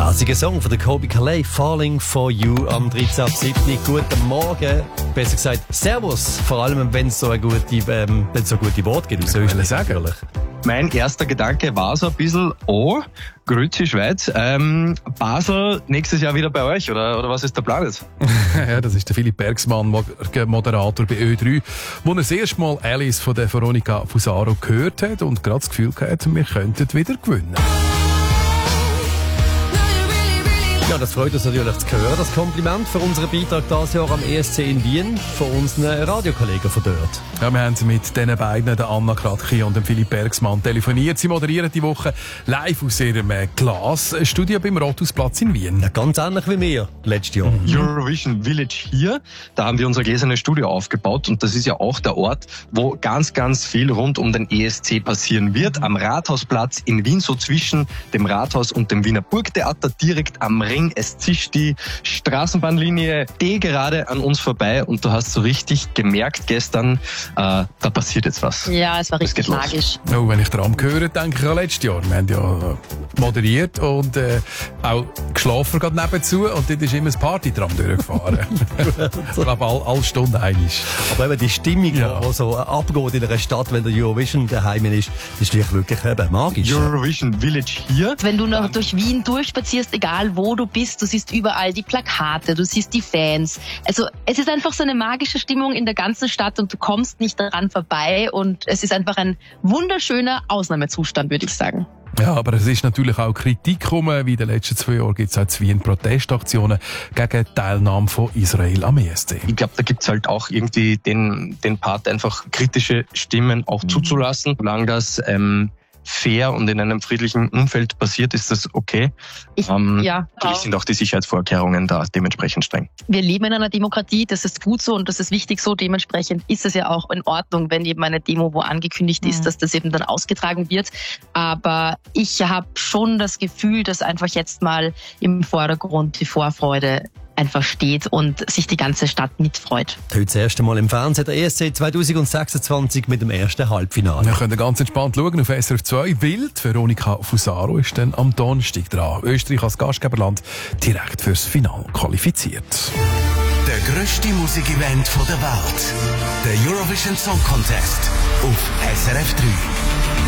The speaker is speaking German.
Herziger Song von der Colbie Caillat, «Falling for You» am 13.07. Guten Morgen, besser gesagt Servus, vor allem wenn es so gute Worte gibt. So ist es natürlich. Mein erster Gedanke war so ein bisschen, grüezi Schweiz, Basel nächstes Jahr wieder bei euch, oder was ist der Plan jetzt? Ja, das ist der Philipp Bergsmann, Moderator bei Ö3, wo er das erste Mal Alice von der Veronica Fusaro gehört hat und gerade das Gefühl hatte, wir könnten wieder gewinnen. Ja, das freut uns natürlich zu hören, das Kompliment für unseren Beitrag dieses Jahr am ESC in Wien von unseren Radiokollegen von dort. Ja, wir haben mit diesen beiden, der Anna Kratky und dem Philipp Bergsmann, telefoniert. Sie moderieren die Woche live aus ihrem Glasstudio beim Rothausplatz in Wien. Ja, ganz ähnlich wie wir letztes Jahr. Eurovision Village hier, da haben wir unser gläsernes Studio aufgebaut und das ist ja auch der Ort, wo ganz, ganz viel rund um den ESC passieren wird. Am Rathausplatz in Wien, so zwischen dem Rathaus und dem Wiener Burgtheater, direkt am Ring. Es zischt die Straßenbahnlinie D gerade an uns vorbei und du hast so richtig gemerkt gestern, da passiert jetzt was. Ja, es war richtig magisch. Oh, wenn ich daran höre, denke ich an letztes Jahr. Wir haben ja moderiert und auch geschlafen gerade nebenzu und dort ist immer das Partytram durchgefahren. Ich glaube, alle Stunden einmal. Aber eben die Stimmung, die so abgeht in einer Stadt, wenn der Eurovision daheim ist natürlich wirklich eben magisch. Eurovision Village hier. Wenn du noch durch Wien durchspazierst, egal wo du bist, du siehst überall die Plakate, du siehst die Fans. Also es ist einfach so eine magische Stimmung in der ganzen Stadt und du kommst nicht daran vorbei und es ist einfach ein wunderschöner Ausnahmezustand, würde ich sagen. Ja, aber es ist natürlich auch Kritik gekommen. Wie in den letzten 2 Jahren gibt es auch in Wien Protestaktionen gegen die Teilnahme von Israel am ESC. Ich glaube, da gibt's halt auch irgendwie den Part, einfach kritische Stimmen auch zuzulassen. Solange das fair und in einem friedlichen Umfeld passiert, ist das okay. Natürlich sind auch die Sicherheitsvorkehrungen da dementsprechend streng. Wir leben in einer Demokratie, das ist gut so und das ist wichtig so. Dementsprechend ist es ja auch in Ordnung, wenn eben eine Demo wo angekündigt ist, dass das eben dann ausgetragen wird. Aber ich habe schon das Gefühl, dass einfach jetzt mal im Vordergrund die Vorfreude einfach steht und sich die ganze Stadt mitfreut. Heute das erste Mal im Fernsehen der ESC 2026 mit dem ersten Halbfinale. Wir können ganz entspannt schauen auf SRF 2. Wild, Veronica Fusaro ist dann am Donnerstag dran. Österreich als Gastgeberland direkt fürs Finale qualifiziert. Der grösste Musikevent der Welt. Der Eurovision Song Contest auf SRF 3.